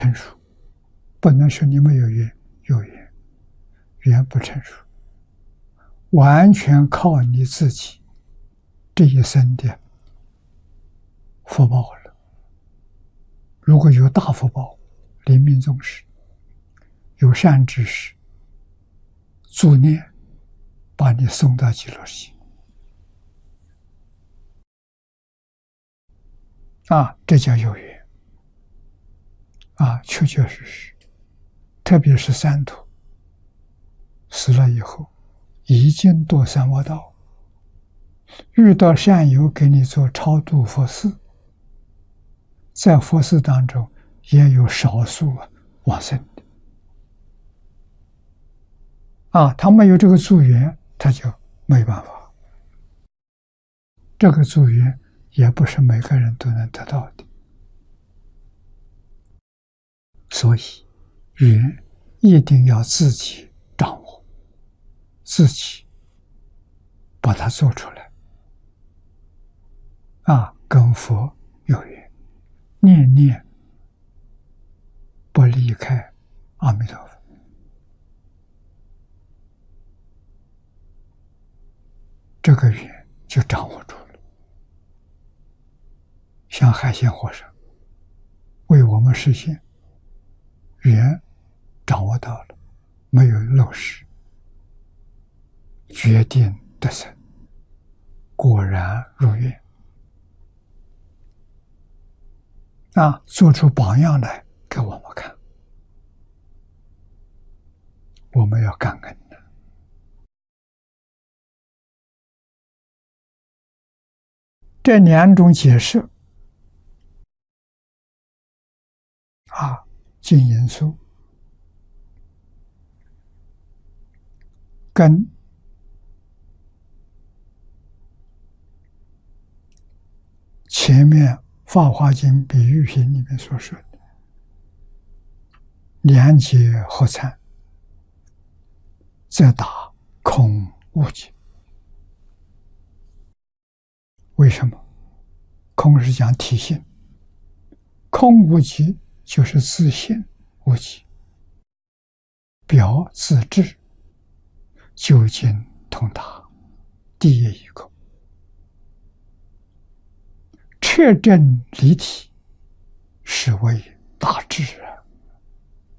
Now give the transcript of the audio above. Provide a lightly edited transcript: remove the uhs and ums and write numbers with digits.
成熟，不能说你没有缘，有缘，缘不成熟，完全靠你自己这一生的福报了。如果有大福报，临命终时，有善知识助念，把你送到极乐世界。这叫有缘。确确实实，特别是三途死了以后，已经堕三恶道，遇到善友给你做超度佛事，在佛事当中也有少数往生的。他没有这个助缘，他就没办法。这个助缘也不是每个人都能得到的，所以缘一定要自己掌握，自己把它做出来。跟佛有缘，念念不离开阿弥陀佛。这个缘就掌握住了。像海鲜和尚为我们实现缘掌握到了，没有漏失，决定得生，果然如愿。做出榜样来给我们看，我们要感恩的。这两种解释净言书跟前面《法华经·比喻品》里面所说的两解合参，则达空无极。为什么？空是讲体性，空无极就是自性无极，表自智，究竟通达，第一空，彻证离体，是为大智。